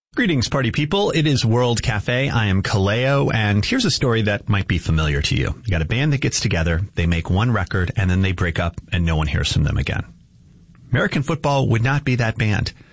Greetings, party people. It is World Cafe. I am Kaleo, and here's a story that might be familiar to you. You got a band that gets together, they make one record, and then they break up, and no one hears from them again. American football would not be that band.